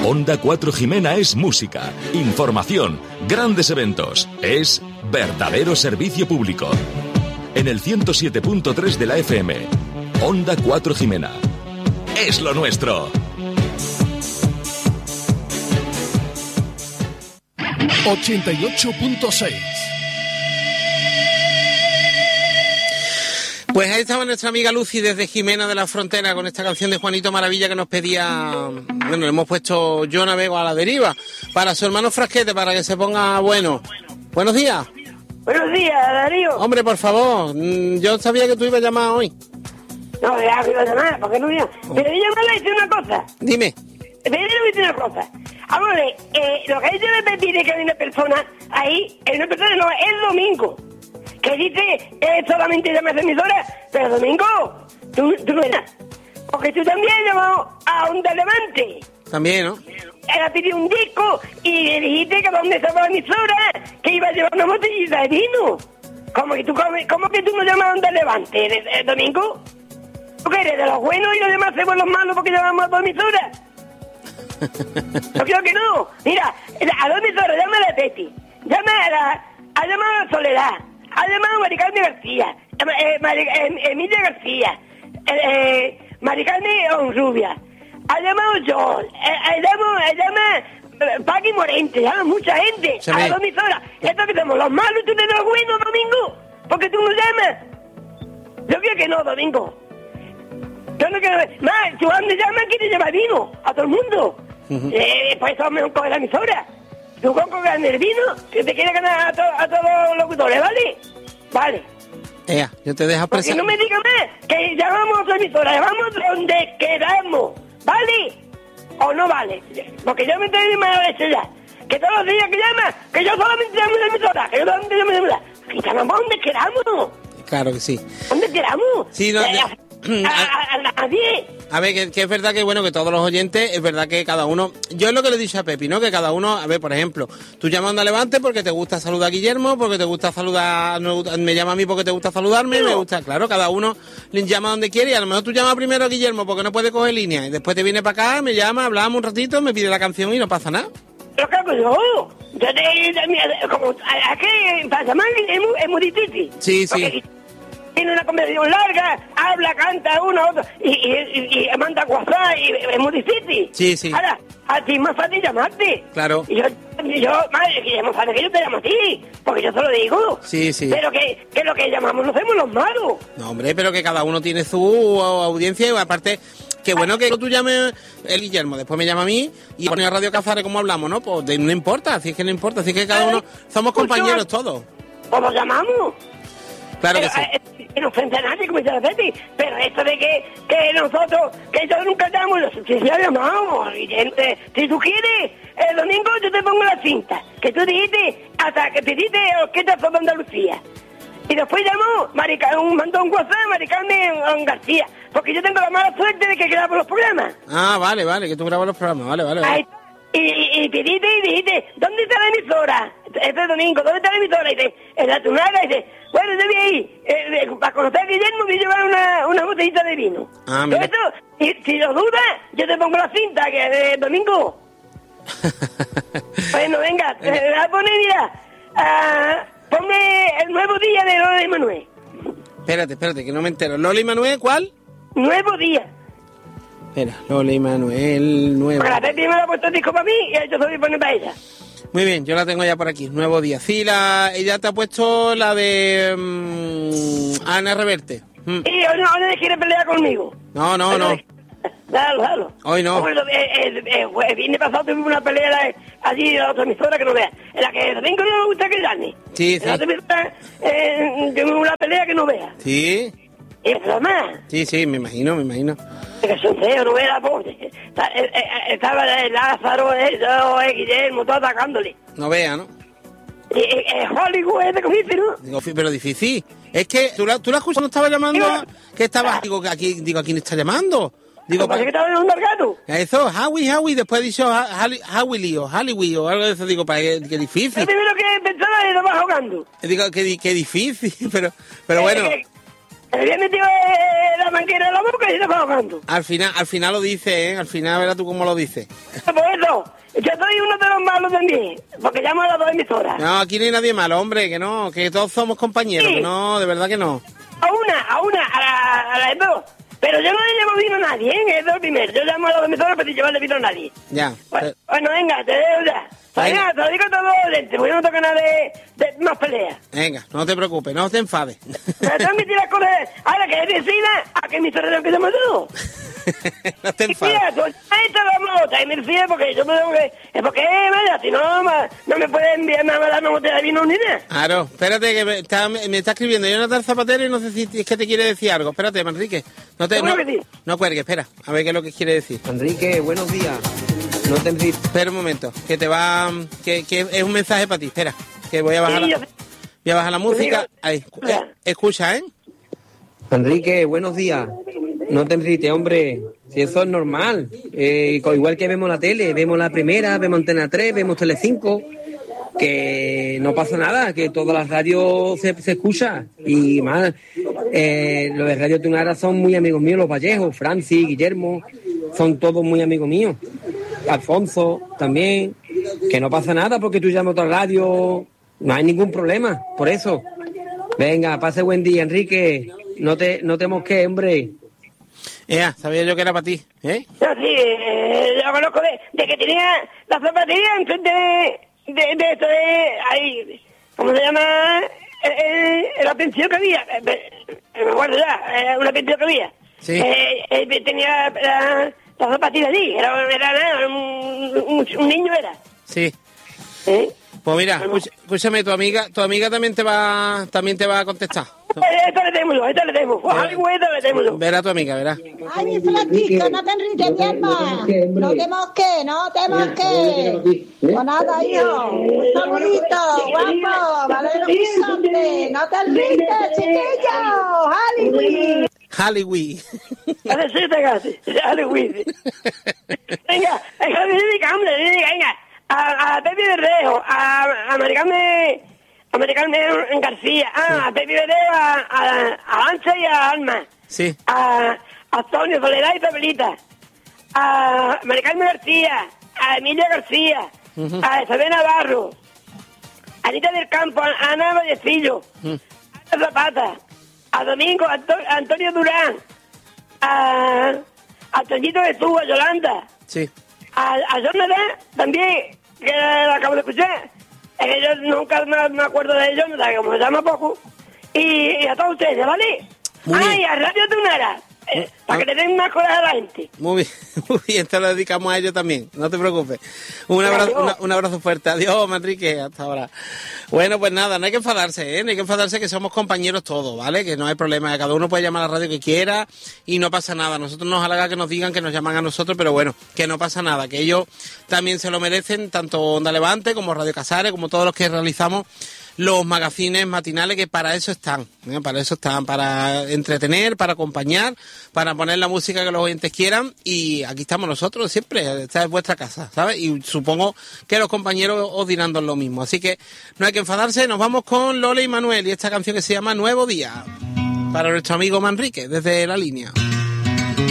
Onda 4 Jimena es música, información, grandes eventos. Es verdadero servicio público. En el 107.3 de la FM. Onda 4 Jimena. Es lo nuestro. 88.6. Pues ahí estaba nuestra amiga Lucy desde Jimena de la Frontera con esta canción de Juanito Maravilla que nos pedía. Bueno, le hemos puesto Yo navego a la deriva para su hermano Frasquete, para que se ponga bueno. Buenos días. Buenos días, Darío. Hombre, por favor, yo sabía que tú ibas a llamar hoy. No, ya iba a llamar, ¿por qué no iba? Pero yo me le hice una cosa. Dime. Primero le hice una cosa. Vamos a ver, lo que dice de pedir que hay una persona ahí, una persona no, es Domingo. Que dice solamente llamas emisora, pero Domingo, tú no eras. Porque tú también has llamado a Onda Levante. También, ¿no? Él ha pedido un disco y le dijiste que donde estaba la emisora, que iba a llevar una botellita de vino. ¿Cómo que tú no llamas a Onda Levante, Domingo? ¿Tú qué eres de los buenos y los demás hacemos los malos porque llamamos a dos emisoras? Yo creo que no. Mira, a dos emisoras, llámale a Teti, ha llamado a Soledad, ha llamado a Maricarmen García, Emilia García, Maricarmen Onrubia, ha llamado Joel, llama Paqui Morente, llama mucha gente, a las dos emisoras. Esto que somos los malos y tú eres los buenos, Domingo, porque tú no llamas. Yo creo que no, Domingo. Yo no quiero ver. Más, tú donde llaman quieres llevar vino a todo el mundo. Pues eso me coge la emisora. Tú con el vino que te quiere ganar a todos los locutores, ¿vale? Vale. Yo te dejo Porque no me digas más que llamamos a otra emisora, llamamos donde queramos, ¿vale? O no vale. Porque yo me estoy de mala leche ya. Que todos los días que llamas, que yo solamente llamo a la emisora, que yo solamente llamo a la emisora. Que llamamos donde queramos. Claro que sí. ¿Dónde queramos? Sí, no, a nadie. A ver, que es verdad que, bueno, que todos los oyentes, es verdad que cada uno... Yo es lo que le he dicho a Pepi, ¿no? Que cada uno... A ver, por ejemplo, tú llamas a Onda Levante porque te gusta saludar a Guillermo, porque te gusta saludar... Me llama a mí porque te gusta saludarme, me gusta... Claro, cada uno le llama donde quiere y a lo mejor tú llamas primero a Guillermo porque no puede coger línea y después te viene para acá, me llama, hablamos un ratito, me pide la canción y no pasa nada. Pero claro, yo como... ¿A qué pasa mal? Es muy difícil. Sí, sí. Porque tiene una conversación larga, habla, canta uno, otro, y manda WhatsApp, y es muy difícil. Sí, sí. Ahora, a ti es más fácil llamarte. Claro. Y yo madre, que es más fácil que yo te llamo a ti, porque yo te lo digo. Sí, sí. Pero que lo que llamamos no hacemos los malos. No, hombre, pero que cada uno tiene su audiencia y aparte... Que bueno que tú llames el Guillermo, después me llama a mí y pone a Radio Cazares como hablamos, ¿no? Pues no importa, así es que no importa, así es que cada uno somos compañeros todos. Pues lo llamamos. Claro que sí. No ofende a nadie, como dice la Betty, pero esto de que nosotros, que yo nunca llamo, si se ha llamado, si tú quieres, el domingo yo te pongo la cinta, que tú dijiste, hasta que pediste Orquesta de Andalucía. Y después llamó, mandó un WhatsApp a Maricarmen García, porque yo tengo la mala suerte de que grabo los programas. Ah, vale, que tú grabas los programas, vale. Ahí, y pediste y dijiste, ¿dónde está la emisora? Este domingo, ¿dónde está la emisora? Y dice, en la tunada, y dice, bueno, yo voy ahí, para conocer a Guillermo voy a llevar una botellita de vino. Ah, mira. Todo esto, y si lo dudas, yo te pongo la cinta, que es domingo. Bueno, venga, te voy a poner, mira, ponme el nuevo día de Lola y Manuel. Espérate, que no me entero. ¿Lola y Manuel cuál? Nuevo día. Espera, Lola y Manuel, nuevo. Porque la Teti me la ha puesto el disco para mí y yo se lo voy a poner para ella. Muy bien, yo la tengo ya por aquí, nuevo día. Sí, ella te ha puesto la de Ana Reverte. Y hoy no quiere pelear conmigo. No. Dalo. Hoy no. El viernes pasado tuvimos una pelea allí en la otra emisora que no veas. En la que el domingo no me gusta que gane. Sí. En la otra emisora tuvimos una pelea que no veas. Sí. ¿Es broma? Sí, me imagino. Que son feos, no veas, pobre. Estaba Lázaro, Guillermo, todo atacándole. No vea, ¿no? Hollywood es de comienzo, ¿no? Digo, pero difícil. Es que tú la escuchas cuando estaba llamando, que estaba, ¿a quién está llamando? Digo, ¿para qué estaba llamando al gato? Eso, Howie, después he dicho Howie o algo de eso, digo, para que difícil. Yo primero que pensaba y lo vas ahogando. Digo, que difícil, pero bueno. Me había metido la manguera en la boca y lo vas ahogando. Al final lo dice, al final verás tú cómo lo dice. Por eso, yo soy uno de los malos también, porque llamo a las dos emisoras. No, aquí no hay nadie malo, hombre, que no, que todos somos compañeros, Sí. que no, de verdad que no. A las dos. Pero yo no le llevo vino a nadie, ¿eh? Es el primero. Yo llamo a las dos emisoras para llevarle vino a nadie. Ya. Bueno, venga, te dejo ya. Venga, te lo digo todo gente, porque yo no toca nada de más peleas. Venga, no te preocupes, no te enfades. Pero transmitir las cosas, ahora que es vecina, a que mi sorreo empezamos todo. No te Y enfades. mira, pues, ahí te vamos, y me fío porque yo me tengo que... Es porque, vaya, si no, no me puede enviar nada más, no botella de vino ni nada. Claro, espérate que me está escribiendo Jonathan Zapatero y no sé si es que te quiere decir algo. Espérate, Manrique. Seguro que sí. No cuelgue, espera, a ver qué es lo que quiere decir. Enrique, buenos días. No te Espera un momento, que te va... Que es un mensaje para ti, espera. Que voy a bajar, Sí, yo sé. voy a bajar la música. Ahí, escucha, ¿eh? Enrique, buenos días. No te enrites, hombre. Si eso es normal. Igual que vemos la tele, vemos la primera, vemos Antena 3, vemos Telecinco, que no pasa nada, que todas las radios se escucha. Y más, los de Radio Tunara son muy amigos míos, los Vallejos, Francis, Guillermo, son todos muy amigos míos. Alfonso también, que no pasa nada porque tú llamas a otra radio, no hay ningún problema, por eso. Venga, pase buen día, Enrique. No te mosques, hombre. Sabía yo que era para ti, ¿eh? No, sí, yo conozco de que tenía la zapatería enfrente de esto de ahí, ¿cómo se llama? La pensión que había, me acuerdo ya, una pensión que había. Sí. Tenía la zapatilla allí, era un niño era. Sí. ¿Eh? Pues mira, escúchame, tu amiga también te va a contestar. Esta le tenemos. Algo esta le tenemos. Verá tu amiga, verá. Ay, mi Francisco, no te enriques, mi hermana. No te mosques. Pues nada, hijo. Un saludito, guapo. Vale, hombre. No te enriques, chiquillo. Hollywood. Hollywood. Hollywood. Venga, venga. A Pepe Berrejo, a Americano García, a Pepe Berrejo, a Ancha y a Alma. Sí. A Antonio Soledad y Papelita, a Americano García, a Emilia García, a Isabel Navarro, a Anita del Campo, a Ana Vallecillo, a Ana Zapata, a Domingo, a Antonio Durán, a Toñito Jesús, a Yolanda, Sí. a Jonathan también, que la acabo de escuchar. Yo nunca me acuerdo de ellos, como se llama poco. Y a todos ustedes, ¿vale? Muy bien. Y a Radio Tunara, para que le den más cosas a la gente. Muy bien, te lo dedicamos a ellos también, no te preocupes. Un abrazo fuerte, adiós, Manrique, hasta ahora. Bueno, pues nada, no hay que enfadarse, ¿eh? No hay que enfadarse, que somos compañeros todos, ¿vale? Que no hay problema, cada uno puede llamar a la radio que quiera y no pasa nada. Nosotros nos halaga que nos digan que nos llaman a nosotros, pero bueno, que no pasa nada, que ellos también se lo merecen, tanto Onda Levante como Radio Casares, como todos los que realizamos los magazines matinales, que para eso están, para entretener, para acompañar, para poner la música que los oyentes quieran, y aquí estamos nosotros siempre, esta es vuestra casa, ¿sabes? Y supongo que los compañeros os dirán lo mismo, así que no hay que enfadarse. Nos vamos con Lola y Manuel y esta canción que se llama Nuevo Día, para nuestro amigo Manrique, desde la línea.